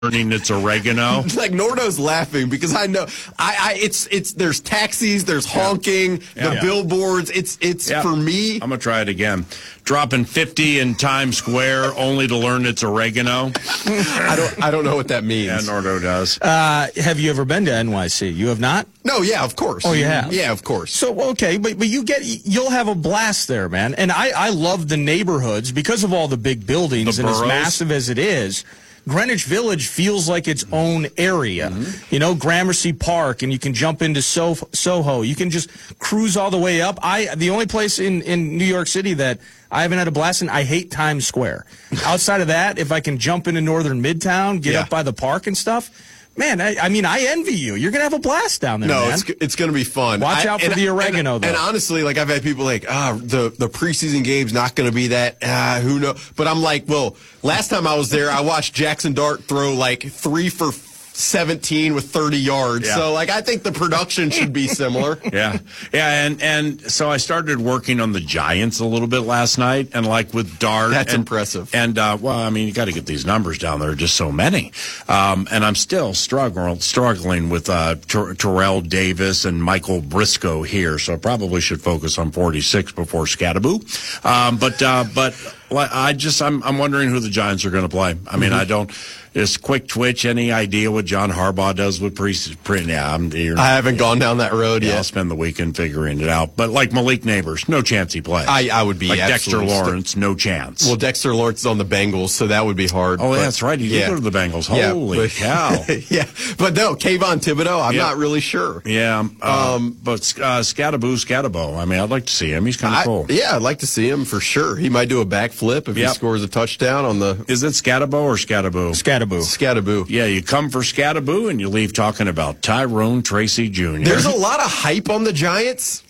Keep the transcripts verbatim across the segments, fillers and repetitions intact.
learning it's oregano. Like Nordo's laughing because I know I, I it's it's there's taxis, there's honking, Yeah. the Yeah. billboards. It's it's Yeah. for me. I'm gonna try it again. Dropping fifty in Times Square only to learn it's oregano. I don't I don't know what that means. Yeah, Nordo does. Uh, have you ever been to N Y C? You have not? No, yeah, of course. Oh, you have? Yeah, of course. So, okay, but but you get you'll have a blast there, man. And I, I love the neighborhoods because of all the big buildings The and as boroughs. massive as it is. Greenwich Village feels like its own area. Mm-hmm. You know, Gramercy Park, and you can jump into so- Soho. You can just cruise all the way up. I the only place in, in New York City that I haven't had a blast in, I hate Times Square. Outside of that, if I can jump into Northern Midtown, get Yeah. up by the park and stuff, man, I, I mean, I envy you. You're going to have a blast down there, No, man. it's it's going to be fun. Watch I- out for and- the oregano, and, though. And honestly, like I've had people like, ah, the the preseason game's not going to be that. Ah, who knows? But I'm like, well, last time I was there, I watched Jackson Dart throw like three for seventeen with thirty yards. Yeah. So like, I think the production should be similar. Yeah, yeah, and and so I started working on the Giants a little bit last night, and like with Dart, That's and, impressive. And uh, well, I mean, you got to get these numbers down. There are just so many, um, and I'm still struggling struggling with uh, Ter- Terrell Davis and Michael Briscoe here. So I probably should focus on forty-six before Scattaboo. Um, but uh, but I just I'm I'm wondering who the Giants are going to play. I mean, Mm-hmm. I don't. Is quick twitch any idea what John Harbaugh does with pre? pre yeah, I'm, you're, I haven't gone down that road yeah, yet. I'll spend the weekend figuring it out. But like Malik Neighbors, no chance he plays. I, I would be like Dexter absolutely st- Lawrence, no chance. Well, Dexter Lawrence is on the Bengals, so that would be hard. oh, but- that's right. He did yeah. go to the Bengals. Yeah, Holy but- cow. yeah, but no, Kayvon Thibodeau, I'm Yeah. not really sure. Yeah, um, but uh, Scattaboo, Scatabo. I mean, I'd like to see him. He's kind of I, cool. Yeah, I'd like to see him for sure. He might do a backflip if Yep. he scores a touchdown on the Is it Scatabo or Scattaboo? Scattaboo. Scattaboo. Yeah, you come for Scattaboo and you leave talking about Tyrone Tracy Junior There's a lot of hype on the Giants.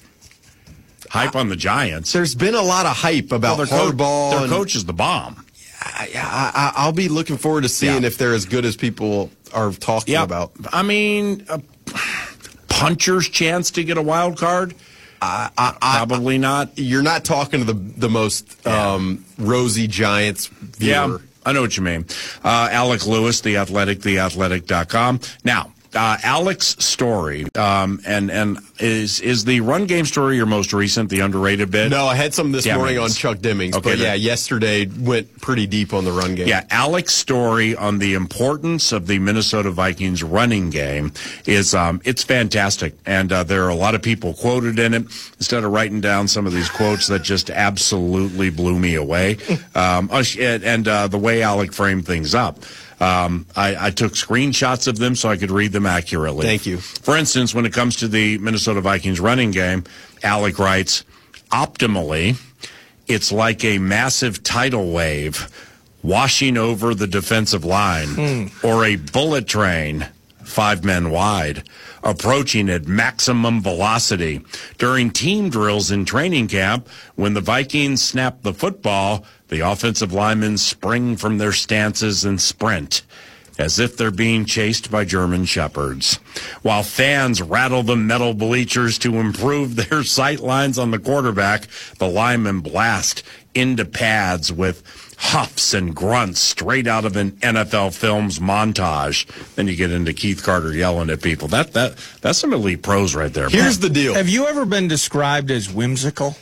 hype on the Giants. There's been a lot of hype about Well, their coach, Harbaugh. their and- coach is the bomb. I, I, I'll be looking forward to seeing Yeah. if they're as good as people are talking Yeah, about. I mean, a puncher's chance to get a wild card. I, I, I, Probably not. you're not talking to the the most Yeah. um, rosy Giants viewer. Yeah, I know what you mean. Uh, Alec Lewis, The Athletic, the athletic dot com. Now, uh, Alec's story, um, and and is is the run game story your most recent, the underrated bit? No, I had some this Demmings. morning on Chuck Demmings, Okay, but yeah, then- yesterday went pretty deep on the run game. Yeah, Alec's story on the importance of the Minnesota Vikings running game is um, it's fantastic, and uh, there are a lot of people quoted in it. Instead of writing down some of these quotes that just absolutely blew me away, um, uh, and uh, the way Alec framed things up. Um, I, I took screenshots of them so I could read them accurately. Thank you. For instance, when it comes to the Minnesota Vikings running game, Alec writes, optimally, it's like a massive tidal wave washing over the defensive line or a bullet train five men wide, approaching at maximum velocity. During team drills in training camp, when the Vikings snap the football, the offensive linemen spring from their stances and sprint, as if they're being chased by German shepherds. While fans rattle the metal bleachers to improve their sight lines on the quarterback, the linemen blast into pads with huffs and grunts straight out of an N F L Films montage. Then you get into Keith Carter yelling at people. That that that's some elite pros right there. Here's the deal. Have you ever been described as whimsical?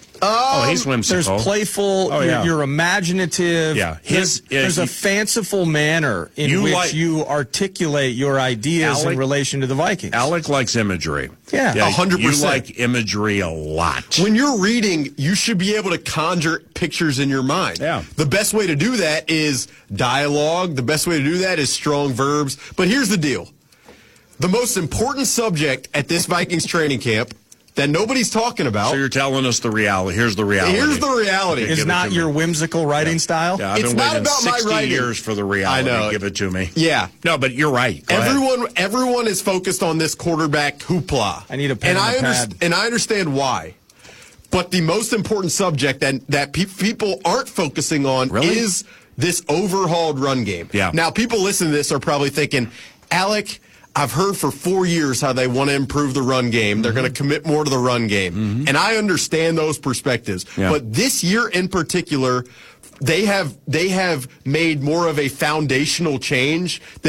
oh, he's whimsical. There's playful, Oh, yeah. you're, you're imaginative. Yeah. His- there's, there's uh, a he- fanciful manner in You which like- you articulate your ideas Alec- in relation to the Vikings. Alec likes imagery. Yeah. A hundred You percent. like imagery a lot. When you're reading, you should be able to conjure pictures in your mind. Yeah. The best way to do that is dialogue. The best way to do that is strong verbs. But here's the deal. The most important subject at this Vikings training camp that nobody's talking about, So you're telling us the reality. Here's the reality. here's the reality. Give Is it not to your me. whimsical writing style? Yeah, I've It's been not waiting about my sixty writing. years for the reality. I know. Give it to me. Yeah. No, but you're right. Go ahead. Everyone, everyone is focused on this quarterback hoopla. I need a pen and and I a underst- pad. and I understand why. But the most important subject that that pe- people aren't focusing on Really? is this overhauled run game. Yeah. Now, people listening to this are probably thinking, Alec, I've heard for four years how they want to improve the run game. They're Mm-hmm. going to commit more to the run game. And I understand those perspectives. Yeah. But this year in particular, they have they have made more of a foundational change than